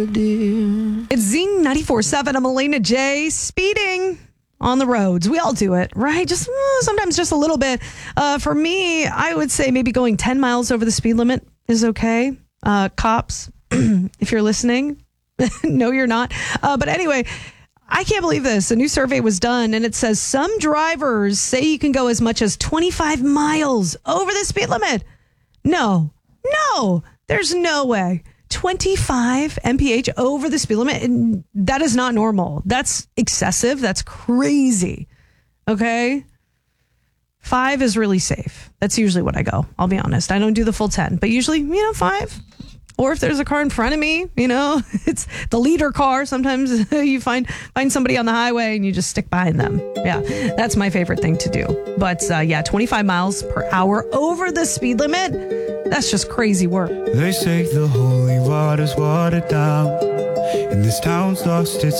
It's Zing 94.7. I'm Elena J. Speeding on the roads. We all do it, right? Just sometimes just a little bit. For me, I would say maybe going 10 miles over the speed limit is okay. Cops, if you're listening, no, you're not. But anyway, I can't believe this. A new survey was done, and it says some drivers say you can go as much as 25 miles over the speed limit. No, there's no way. 25 mph over the speed limit. And that is not normal. That's excessive. That's crazy. Okay. 5 is really safe. That's usually what I go. I'll be honest. I don't do the full 10, but usually, 5. Or if there's a car in front of me, it's the leader car. Sometimes you find somebody on the highway and you just stick behind them. Yeah, that's my favorite thing to do. But 25 miles per hour over the speed limit, that's just crazy work. They say the holy water's watered down, and this town's lost its